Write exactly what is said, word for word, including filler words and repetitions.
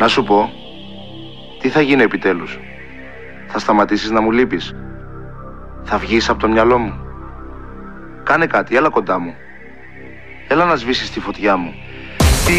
Να σου πω, τι θα γίνει επιτέλους? Θα σταματήσεις να μου λείπεις? Θα βγεις από το μυαλό μου? Κάνε κάτι, έλα κοντά μου. Έλα να σβήσεις τη φωτιά μου.